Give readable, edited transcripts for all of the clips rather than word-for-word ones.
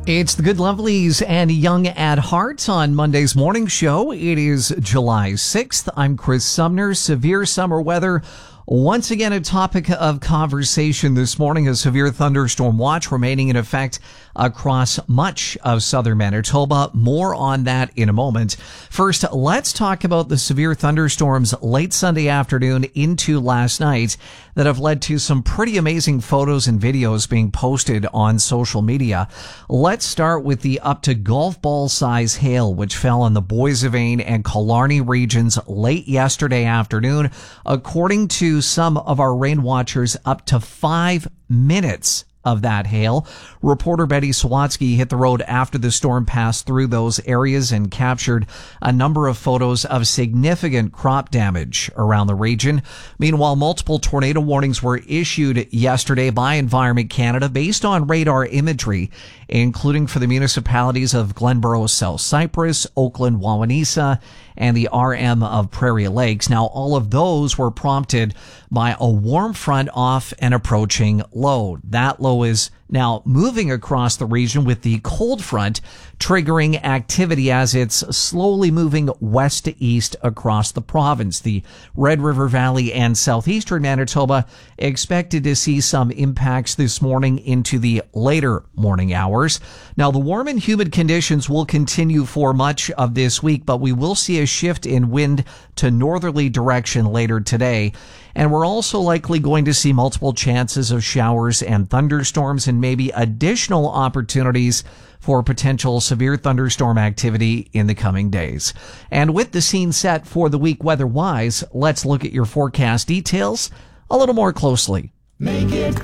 It's the Good Lovelies and Young at Heart on Monday's morning show. It is July 6th. I'm Chris Sumner. Severe summer weather. Once again, a topic of conversation this morning. A severe thunderstorm watch remaining in effect across much of southern Manitoba. More on that in a moment. First, let's talk about the severe thunderstorms late Sunday afternoon into last night that have led to some pretty amazing photos and videos being posted on social media. Let's start with the up to golf ball size hail, which fell in the Boissevain and Killarney regions late yesterday afternoon. According to some of our rain watchers, up to 5 minutes of that hail. Reporter Betty Sawatsky hit the road after the storm passed through those areas and captured a number of photos of significant crop damage around the region. Meanwhile, multiple tornado warnings were issued yesterday by Environment Canada based on radar imagery, including for the municipalities of Glenborough, South Cypress, Oakland, Wawanesa, and the RM of Prairie Lakes. Now, all of those were prompted by a warm front off and approaching low. That low is now moving across the region with the cold front triggering activity as it's slowly moving west to east across the province. The Red River Valley and southeastern Manitoba expected to see some impacts this morning into the later morning hours. Now, the warm and humid conditions will continue for much of this week, but we will see a shift in wind to northerly direction later today. And we're also likely going to see multiple chances of showers and thunderstorms and maybe additional opportunities for potential severe thunderstorm activity in the coming days. And with the scene set for the week weather-wise, let's look at your forecast details a little more closely. Make it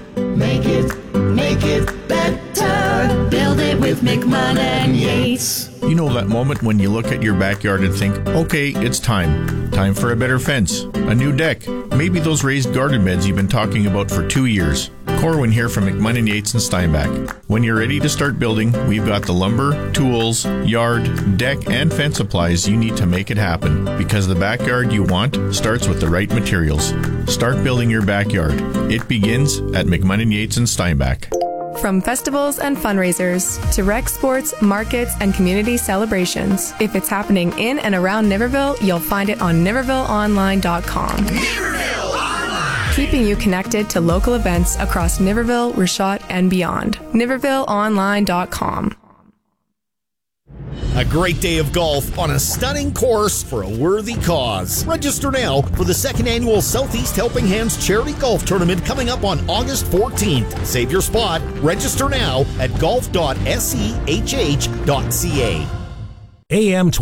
better. Build it with McMahon and Yates. You know that moment when you look at your backyard and think, okay, it's time. Time for a better fence, a new deck, maybe those raised garden beds you've been talking about for 2 years. Corwin here from McMahon and Yates and Steinbach. When you're ready to start building, we've got the lumber, tools, yard, deck, and fence supplies you need to make it happen. Because the backyard you want starts with the right materials. Start building your backyard. It begins at McMahon and Yates and Steinbach. From festivals and fundraisers to rec sports, markets, and community celebrations. If it's happening in and around Niverville, you'll find it on NivervilleOnline.com. Niverville Online! Keeping you connected to local events across Niverville, Richot, and beyond. NivervilleOnline.com. A great day of golf on a stunning course for a worthy cause. Register now for the second annual Southeast Helping Hands Charity Golf Tournament coming up on August 14th. Save your spot. Register now at golf.sehh.ca. AM